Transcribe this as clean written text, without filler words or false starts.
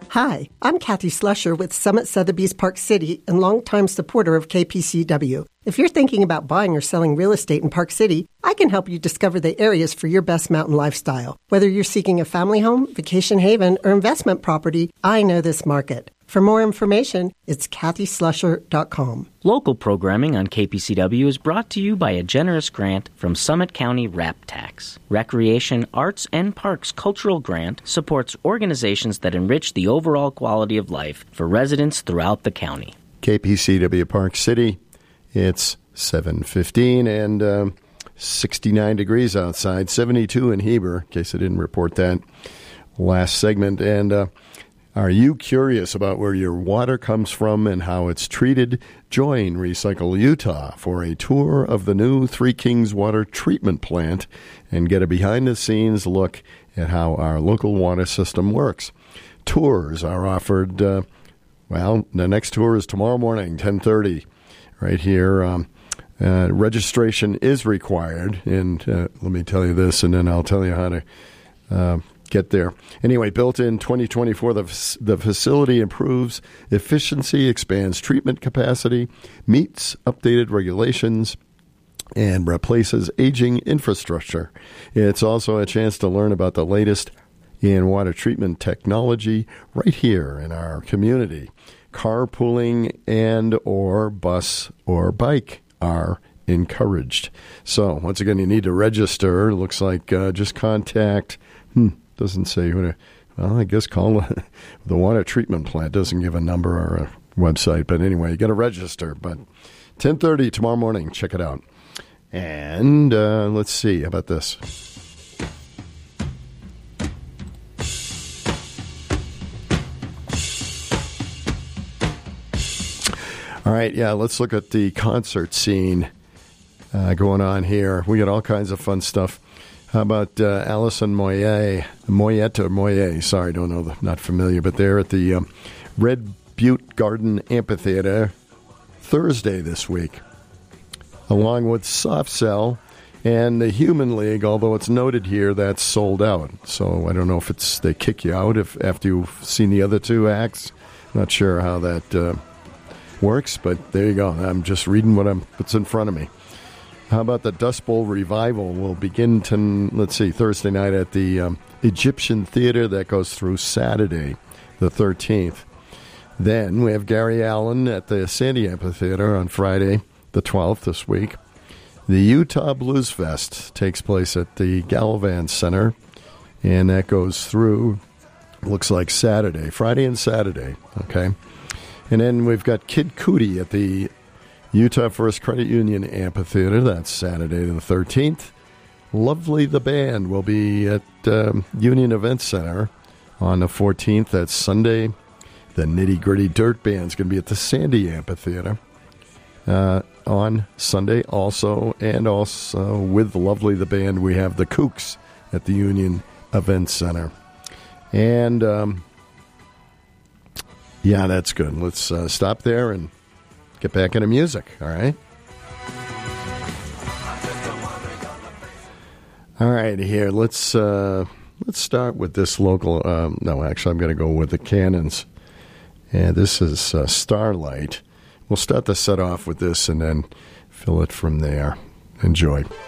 Hi, I'm Kathy Slusher with Summit Sotheby's Park City and longtime supporter of KPCW. If you're thinking about buying or selling real estate in Park City, I can help you discover the areas for your best mountain lifestyle. Whether you're seeking a family home, vacation haven, or investment property, I know this market. For more information, it's kathyslusher.com. Local programming on KPCW is brought to you by a generous grant from Summit County RAP Tax. Recreation, Arts, and Parks Cultural Grant supports organizations that enrich the overall quality of life for residents throughout the county. KPCW Park City, it's 7:15 and 69 degrees outside, 72 in Heber, in case I didn't report that last segment. And are you curious about where your water comes from and how it's treated? Join Recycle Utah for a tour of the new Three Kings Water Treatment Plant and get a behind-the-scenes look at how our local water system works. Tours are offered, the next tour is tomorrow morning, 10:30, right here. Registration is required, and let me tell you this, and then I'll tell you how to get there. Anyway, built in 2024, the facility improves efficiency, expands treatment capacity, meets updated regulations, and replaces aging infrastructure. It's also a chance to learn about the latest in water treatment technology right here in our community. Carpooling and or bus or bike are encouraged. So, once again, you need to register. Looks like just contact... Doesn't say who to, I guess call the water treatment plant. Doesn't give a number or a website. But anyway, you got to register. But 10:30 tomorrow morning. Check it out. And let's see. How about this? All right. Yeah, let's look at the concert scene going on here. We got all kinds of fun stuff. How about Alison Moyet, sorry, don't know, not familiar, but they're at the Red Butte Garden Amphitheater Thursday this week, along with Soft Cell and the Human League, although it's noted here that's sold out. So I don't know if they kick you out after you've seen the other two acts. Not sure how that works, but there you go. I'm just reading what's in front of me. How about the Dust Bowl Revival? Will begin Thursday night at the Egyptian Theater. That goes through Saturday, the 13th. Then we have Gary Allen at the Sandy Amphitheater on Friday, the 12th this week. The Utah Blues Fest takes place at the Gallivan Center, and that goes through, looks like Friday and Saturday, okay? And then we've got Kid Cudi at the Utah First Credit Union Amphitheater. That's Saturday the 13th. Lovely the Band will be at Union Event Center on the 14th. That's Sunday. The Nitty Gritty Dirt Band's going to be at the Sandy Amphitheater on Sunday also. And also with Lovely the Band, we have the Kooks at the Union Event Center. And, that's good. Let's stop there and get back into music, all right? All right, here, let's start with this local... I'm going to go with the Cannons. And this is Starlight. We'll start the set off with this and then fill it from there. Enjoy.